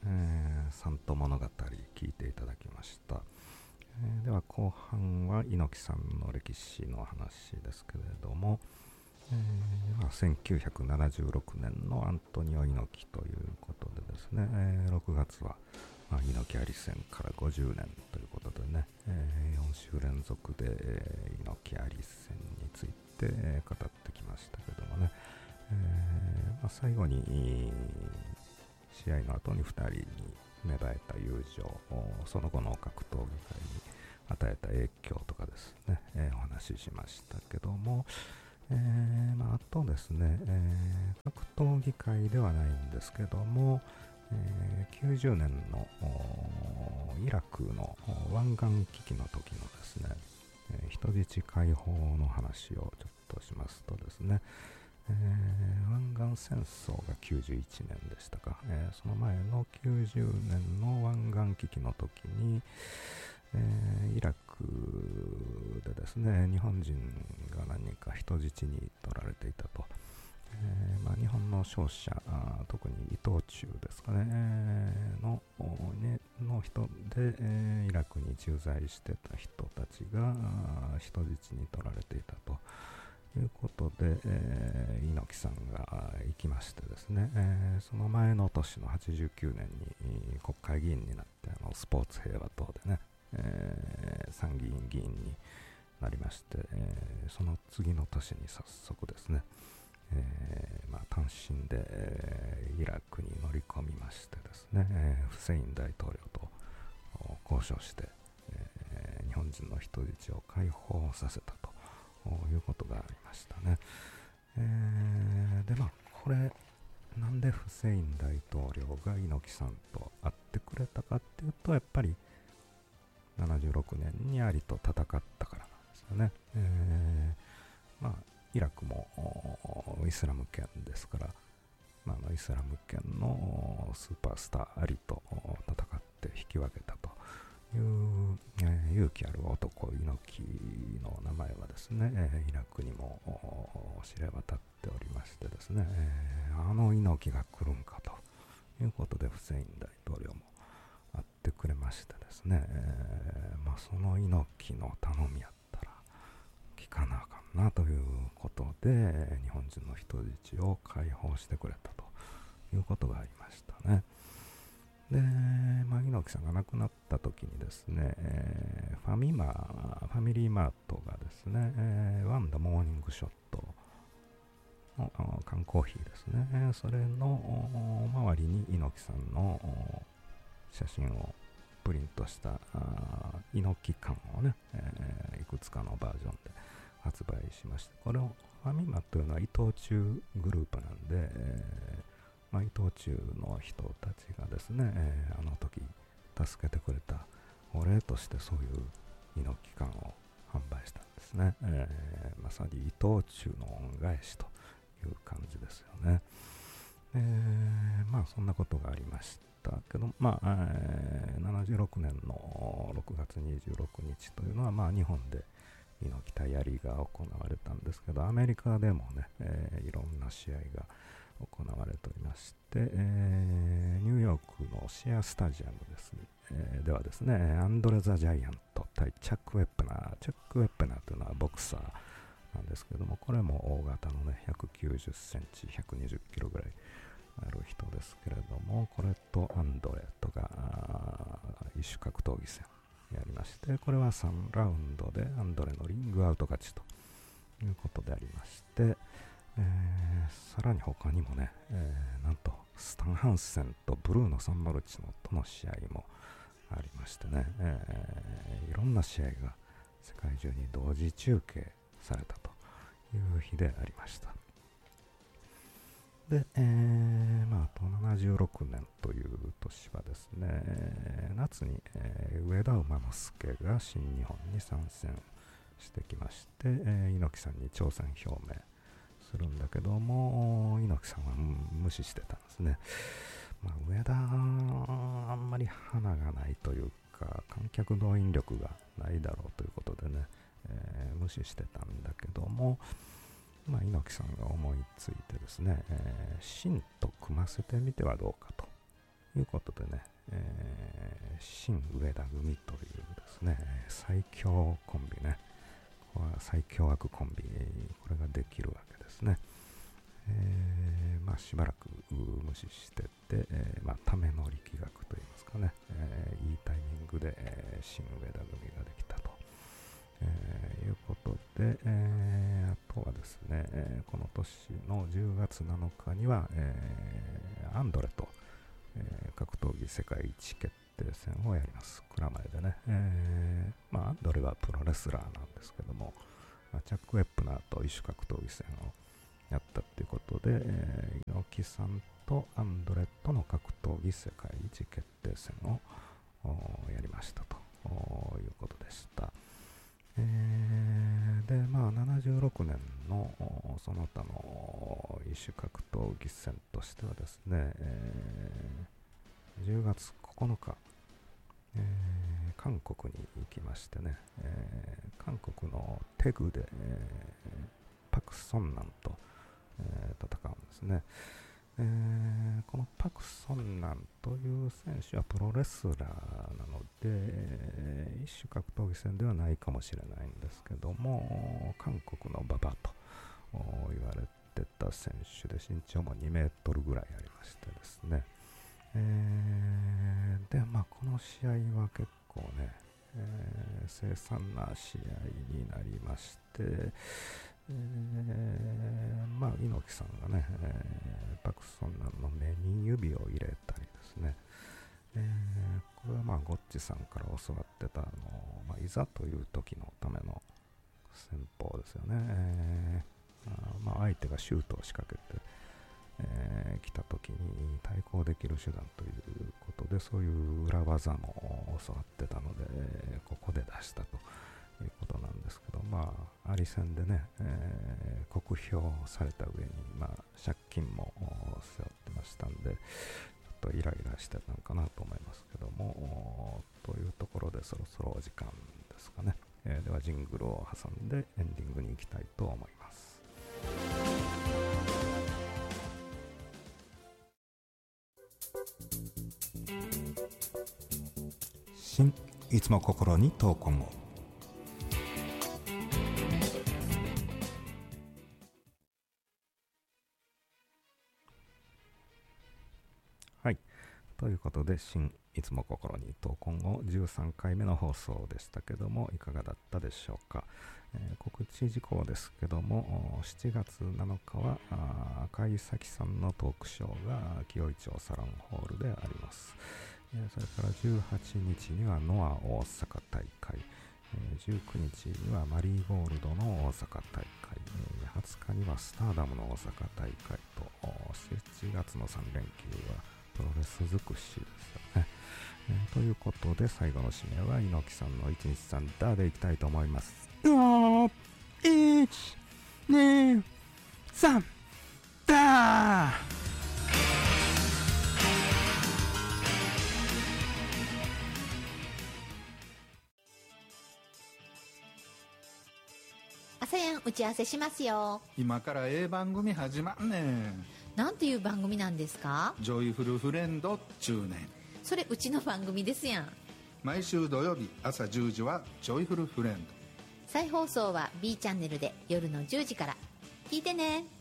サント物語聞いていただきました。では後半は猪木さんの歴史の話ですけれども、1976年のアントニオ猪木ということでですね、6月は、猪木あり戦から50年ということでね、4週連続で、猪木あり戦について、語ってきましたけどもね、最後に試合の後に2人に芽生えた友情、その後の格闘技界に与えた影響とかですね、お話ししましたけども、あとですね、格闘技界ではないんですけども、90年のイラクの湾岸危機の時のですね、人質解放の話をちょっとしますとですね、湾岸戦争が91年でしたか、その前の90年の湾岸危機の時に、イラクでですね、日本人が何人か人質に取られていたと。日本の商社、特に伊藤忠ですかね、の人で、イラクに駐在してた人たちが人質に取られていたということで、猪木さんが行きましてですね、その前の年の89年に国会議員になってスポーツ平和党でね、参議院議員になりまして、その次の年に早速ですね、単身で、イラクに乗り込みましてですね、フセイン大統領と交渉して、日本人の人質を解放させたということがありましたね。でこれなんでフセイン大統領が猪木さんと会ってくれたかっていうと、やっぱり76年にアリと戦ったからなんですよね。イラクもイスラム圏ですから、イスラム圏のスーパースターアリと戦って引き分けたという、勇気ある男猪木の名前はですね、イラクにも知れ渡っておりましてですね、あの猪木が来るんかということでフセイン大統領も会ってくれましてですね、その猪木の頼みやったら聞かなあかんなということで、日本人の人質を解放してくれたということがありましたね。で、猪木さんが亡くなった時にですね、ファミリーマートがですね、ワンダモーニングショットの缶コーヒーですね、それの周りに猪木さんの写真をプリントした猪木缶をね、いくつかのバージョンで発売しまして、これをファミマというのは伊藤忠グループなんで、伊藤忠の人たちがですね、あの時助けてくれたお礼としてそういう猪木缶を販売したんですね。まさに伊藤忠の恩返しという感じですよね。そんなことがありましたけど、76年の6月26日というのは、日本で猪木対アリが行われたんですけど、アメリカでもね、いろんな試合が行われておりまして、ニューヨークのシアスタジアムですね、ではですね、アンドレ・ザ・ジャイアント対チャック・ウェッペナー。チャック・ウェッペナーというのはボクサーなんですけども、これも大型のね、190センチ、120キロぐらいある人ですけれども、これとアンドレとが異種格闘技戦やりまして、これは3ラウンドでアンドレのリングアウト勝ちということでありまして、さらに他にもね、なんとスタン・ハンセンとブルーノ・サンマルチノとの試合もありましてね、いろんな試合が世界中に同時中継されたという日でありました。で、あと76年という年はですね、夏に、上田馬之助が新日本に参戦してきまして、猪木さんに挑戦表明するんだけども、猪木さんは無視してたんですね。上田あんまり花がないというか、観客動員力がないだろうということでね、無視してたんだけども、猪木さんが思いついてですね、シンと組ませてみてはどうかということでね、新上田組というですね、最強コンビね、これは最強悪コンビ、これができるわけですね。しばらく無視してて、ための力学といいますかね、いいタイミングで、新上田組ができたと、いうことで、あとはですね、この年の10月7日には、アンドレと、格闘技世界一決定戦をやります。蔵前でね、アンドレはプロレスラーなんですけども、チャック・ウェップナーと異種格闘技戦をやったっていうことで、猪木さんとアンドレとの格闘技世界一決定戦をやりましたということでした。で、76年のその他の異種格闘技戦としてはですね、10月9日、韓国に行きましてね、韓国のテグで、パク・ソンナンと、戦うんですね。このパク・ソンナンという選手はプロレスラーなので、一種格闘技戦ではないかもしれないんですけども、韓国のババと言われてた選手で、身長も2メートルぐらいありましてですね、で、この試合は結構ね、凄惨な試合になりまして、猪木さんがね、パク・ソンナンの目に指を入れたりですね、これはゴッチさんから教わってたいざという時のための戦法ですよね。相手がシュートを仕掛けて来た時に対抗できる手段ということで、そういう裏技も教わってたので、ここで出したということなんですけど、アリ戦でね、酷評された上に、借金も背負ってましたんで、ちょっとイライラしてたのかなと思いますけども、というところでそろそろお時間ですかね。ではジングルを挟んでエンディングに行きたいと思います。いつも心に闘魂を。はい、ということでいつも心に闘魂を13回目の放送でしたけども、いかがだったでしょうか。告知事項ですけども、7月7日は赤井咲さんのトークショーが清井町サロンホールであります。それから18日にはノア大阪大会、19日にはマリーゴールドの大阪大会、20日にはスターダムの大阪大会と、7月の3連休はプロレス尽くしですよね。ということで最後の締めは猪木さんの123ダーでいきたいと思います。1、2、3ダー。 朝やん打ち合わせしますよ。 今から番組始まんねん。 なんていう番組なんですか？ ジョイフルフレンド中年。 それうちの番組ですやん。 毎週土曜日朝10時はジョイフルフレンド。 再放送は B チャンネルで夜の10時から聞いてね。